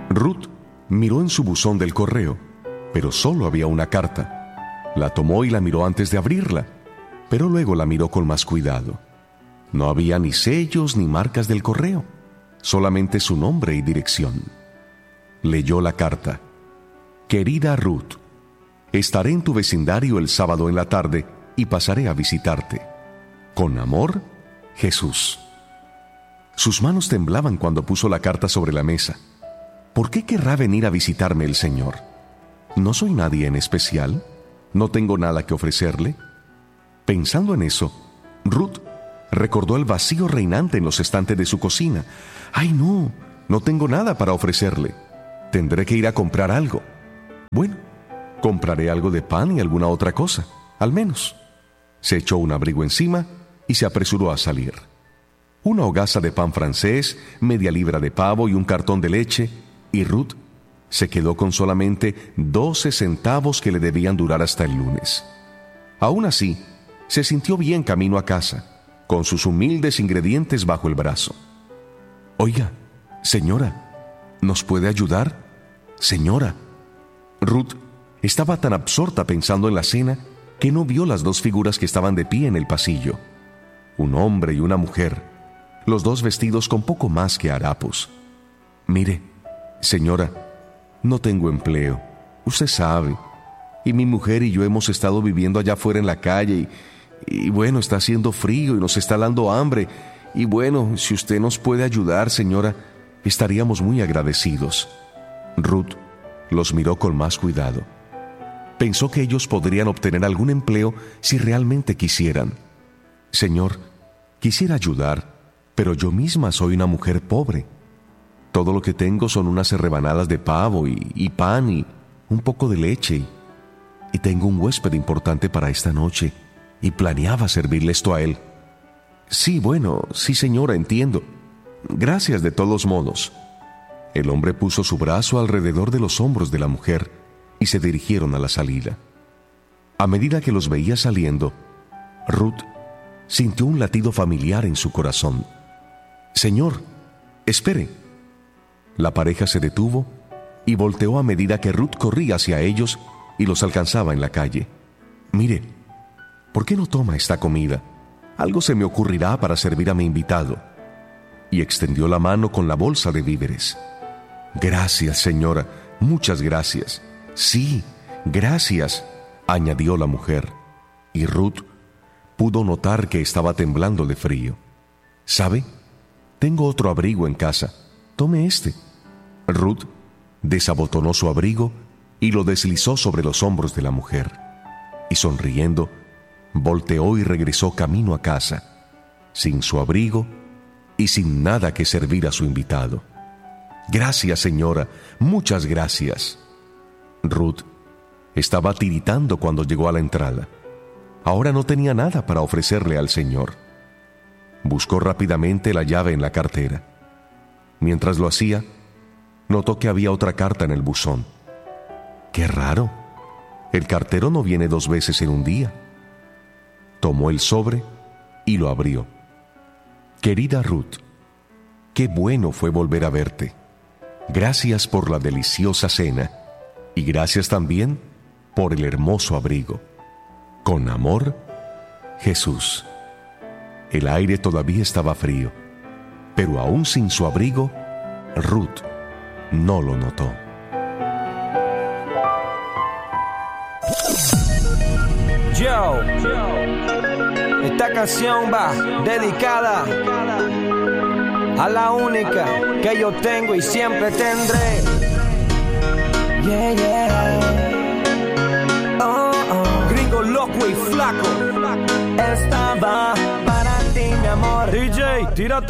Ruth miró en su buzón del correo, pero solo había una carta. La tomó y la miró antes de abrirla, pero luego la miró con más cuidado. No había ni sellos ni marcas del correo, solamente su nombre y dirección. Leyó la carta. Querida Ruth, estaré en tu vecindario el sábado en la tarde y pasaré a visitarte. Con amor, Jesús. Sus manos temblaban cuando puso la carta sobre la mesa. ¿Por qué querrá venir a visitarme el Señor? ¿No soy nadie en especial? ¿No tengo nada que ofrecerle? Pensando en eso, Ruth recordó el vacío reinante en los estantes de su cocina. ¡Ay, no! No tengo nada para ofrecerle. Tendré que ir a comprar algo. Bueno, compraré algo de pan y alguna otra cosa, al menos. Se echó un abrigo encima y se apresuró a salir. Una hogaza de pan francés, media libra de pavo y un cartón de leche, y Ruth se quedó con solamente 12 centavos que le debían durar hasta el lunes. Aún así, se sintió bien camino a casa, con sus humildes ingredientes bajo el brazo. Oiga, señora, ¿nos puede ayudar? Señora. Ruth estaba tan absorta pensando en la cena que no vio las dos figuras que estaban de pie en el pasillo. Un hombre y una mujer, los dos vestidos con poco más que harapos. Mire, señora, no tengo empleo, usted sabe, y mi mujer y yo hemos estado viviendo allá afuera en la calle y bueno, está haciendo frío y nos está dando hambre, y bueno, si usted nos puede ayudar, señora, estaríamos muy agradecidos. Ruth los miró con más cuidado. Pensó que ellos podrían obtener algún empleo si realmente quisieran. Señor, quisiera ayudar, pero yo misma soy una mujer pobre. Todo lo que tengo son unas rebanadas de pavo y pan y un poco de leche. Y tengo un huésped importante para esta noche y planeaba servirle esto a él. Sí, bueno, sí, señora, entiendo. Gracias de todos modos. El hombre puso su brazo alrededor de los hombros de la mujer y se dirigieron a la salida. A medida que los veía saliendo, Ruth sintió un latido familiar en su corazón. Señor, espere. La pareja se detuvo y volteó a medida que Ruth corría hacia ellos y los alcanzaba en la calle. Mire, ¿por qué no toma esta comida? Algo se me ocurrirá para servir a mi invitado. Y extendió la mano con la bolsa de víveres. Gracias, señora, muchas gracias. Sí, gracias, añadió la mujer. Y Ruth pudo notar que estaba temblando de frío. ¿Sabe? Tengo otro abrigo en casa. Tome este. Ruth desabotonó su abrigo y lo deslizó sobre los hombros de la mujer. Y sonriendo, volteó y regresó camino a casa, sin su abrigo y sin nada que servir a su invitado. Gracias, señora, muchas gracias. Ruth estaba tiritando cuando llegó a la entrada. Ahora no tenía nada para ofrecerle al Señor. Buscó rápidamente la llave en la cartera. Mientras lo hacía, notó que había otra carta en el buzón. ¡Qué raro! El cartero no viene 2 veces en un día. Tomó el sobre y lo abrió. Querida Ruth, qué bueno fue volver a verte. Gracias por la deliciosa cena y gracias también por el hermoso abrigo. Con amor, Jesús. El aire todavía estaba frío, pero aún sin su abrigo, Ruth no lo notó. Yo, esta canción va dedicada a la única que yo tengo y siempre tendré. Yeah, yeah. Oh, oh. Gringo loco y flaco. Esta va para ti, mi amor. DJ, tírate.